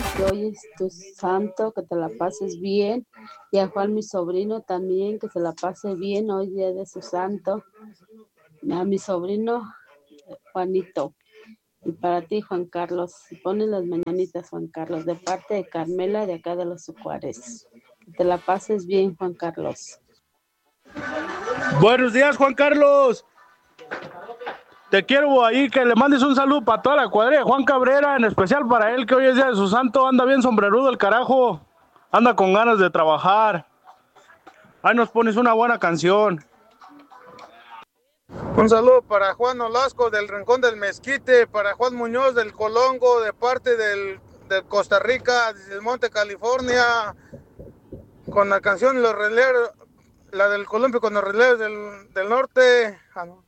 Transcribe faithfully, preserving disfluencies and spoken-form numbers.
que hoy es tu santo, que te la pases bien. Y a Juan, mi sobrino, también, que se la pase bien hoy día de su santo. A mi sobrino Juanito. Y para ti, Juan Carlos, pones las mañanitas, Juan Carlos, de parte de Carmela, de acá de los Sucuares. Que te la pases bien, Juan Carlos. Buenos días, Juan Carlos. Te quiero ahí que le mandes un saludo para toda la cuadrilla de Juan Cabrera, en especial para él, que hoy es día de su santo. Anda bien sombrerudo el carajo, anda con ganas de trabajar. Ahí nos pones una buena canción. Un saludo para Juan Olasco del Rincón del Mezquite, para Juan Muñoz del Colongo, de parte del, de Costa Rica, del Monte California, con la canción Los Releros, la del Columpio con los Releros del, del Norte. Ah, no.